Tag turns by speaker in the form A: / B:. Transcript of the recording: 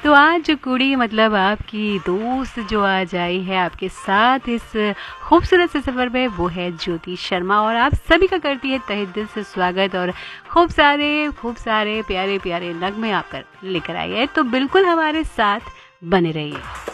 A: तो आज जो कुड़ी मतलब आपकी दोस्त जो आज आई है आपके साथ इस खूबसूरत से सफ़र में, वो है ज्योति शर्मा और आप सभी का करती है तहे दिल से स्वागत और खूब सारे प्यारे प्यारे नगमे आप लेकर आई है। तो बिल्कुल हमारे साथ बने रहिए।